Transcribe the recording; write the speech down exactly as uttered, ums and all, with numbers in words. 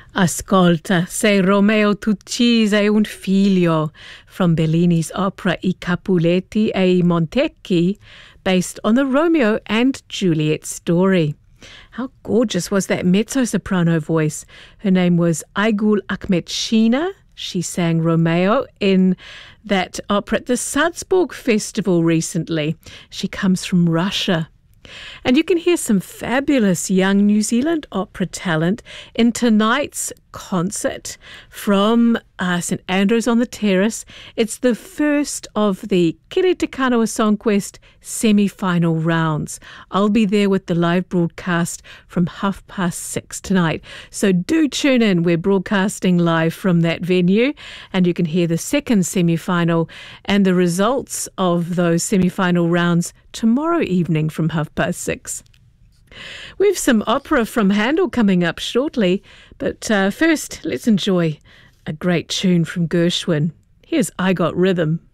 Ascolta, se Romeo t'uccise un figlio from Bellini's opera I Capuletti e i Montecchi, based on the Romeo and Juliet story. How gorgeous was that mezzo-soprano voice? Her name was Aygul Ahmetshina. She sang Romeo in that opera at the Salzburg Festival recently. She comes from Russia. And you can hear some fabulous young New Zealand opera talent in tonight's concert from uh, St Andrews on the Terrace. It's the first of the Kiri Te Kanawa Songquest semi-final rounds. I'll be there with the live broadcast from half past six tonight. So do tune in. We're broadcasting live from that venue, and you can hear the second semi-final and the results of those semi-final rounds tomorrow evening from half past six. We've some opera from Handel coming up shortly, but uh, first let's enjoy a great tune from Gershwin. Here's I Got Rhythm.